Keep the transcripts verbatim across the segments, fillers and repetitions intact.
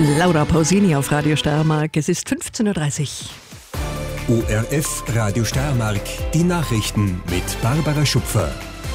Laura Pausini auf Radio Steiermark. Es ist fünfzehn Uhr dreißig. O R F Radio Steiermark, die Nachrichten mit Barbara Schupfer.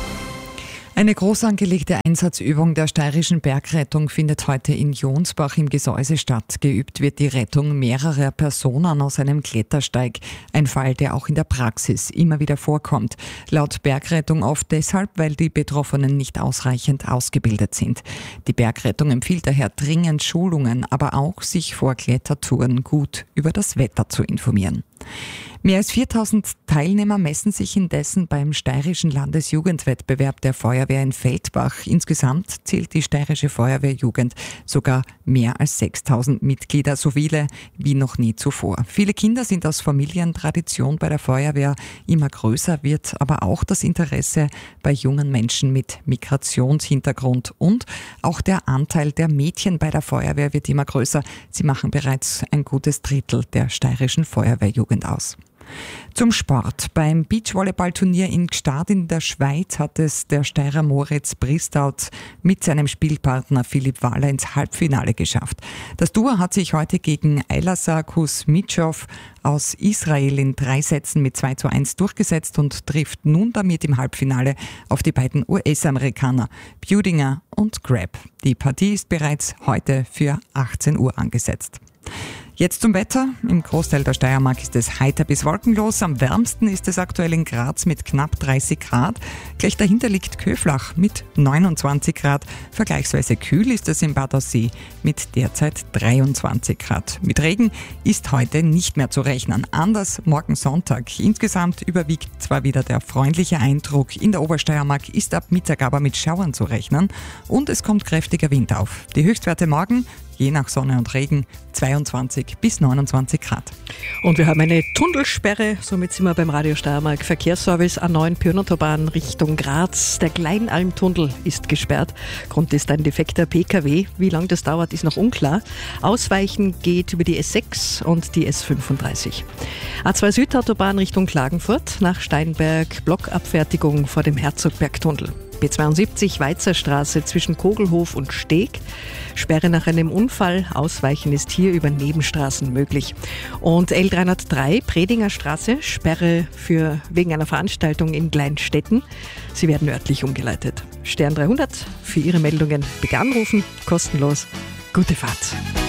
Eine groß angelegte Einsatzübung der steirischen Bergrettung findet heute in Jonsbach im Gesäuse statt. Geübt wird die Rettung mehrerer Personen aus einem Klettersteig. Ein Fall, der auch in der Praxis immer wieder vorkommt. Laut Bergrettung oft deshalb, weil die Betroffenen nicht ausreichend ausgebildet sind. Die Bergrettung empfiehlt daher dringend Schulungen, aber auch sich vor Klettertouren gut über das Wetter zu informieren. Mehr als viertausend Teilnehmer messen sich indessen beim steirischen Landesjugendwettbewerb der Feuerwehr in Feldbach. Insgesamt zählt die steirische Feuerwehrjugend sogar mehr als sechstausend Mitglieder, so viele wie noch nie zuvor. Viele Kinder sind aus Familientradition bei der Feuerwehr. Immer größer wird aber auch das Interesse bei jungen Menschen mit Migrationshintergrund. Und auch der Anteil der Mädchen bei der Feuerwehr wird immer größer. Sie machen bereits ein gutes Drittel der steirischen Feuerwehrjugend aus. Zum Sport. Beim Beachvolleyballturnier in Gstaad in der Schweiz hat es der Steirer Moritz Bristaut mit seinem Spielpartner Philipp Wahler ins Halbfinale geschafft. Das Duo hat sich heute gegen Eilasar Kuzmitschov aus Israel in drei Sätzen mit zwei zu eins durchgesetzt und trifft nun damit im Halbfinale auf die beiden U S-Amerikaner Budinger und Grab. Die Partie ist bereits heute für achtzehn Uhr angesetzt. Jetzt zum Wetter. Im Großteil der Steiermark ist es heiter bis wolkenlos. Am wärmsten ist es aktuell in Graz mit knapp dreißig Grad. Gleich dahinter liegt Köflach mit neunundzwanzig Grad. Vergleichsweise kühl ist es in Bad Aussee mit derzeit dreiundzwanzig Grad. Mit Regen ist heute nicht mehr zu rechnen. Anders morgen Sonntag. Insgesamt überwiegt zwar wieder der freundliche Eindruck. In der Obersteiermark ist ab Mittag aber mit Schauern zu rechnen. Und es kommt kräftiger Wind auf. Die Höchstwerte morgen, je nach Sonne und Regen, zweiundzwanzig bis neunundzwanzig Grad. Und wir haben eine Tunnelsperre, somit sind wir beim Radio Steiermark. Verkehrsservice A neun Pyrnotaubahn Richtung Graz. Der Kleinalmtunnel ist gesperrt. Grund ist ein defekter P K W. Wie lange das dauert, ist noch unklar. Ausweichen geht über die S sechs und die S fünfunddreißig. A zwei Südautobahn Richtung Klagenfurt nach Steinberg. Blockabfertigung vor dem Herzogbergtunnel. B zweiundsiebzig Weizerstraße zwischen Kogelhof und Steg. Sperre nach einem Unfall. Ausweichen ist hier über Nebenstraßen möglich. Und L dreihundertdrei Predinger Straße. Sperre für, wegen einer Veranstaltung in Kleinstetten. Sie werden örtlich umgeleitet. Stern dreihundert für Ihre Meldungen bitte anrufen. Kostenlos. Gute Fahrt.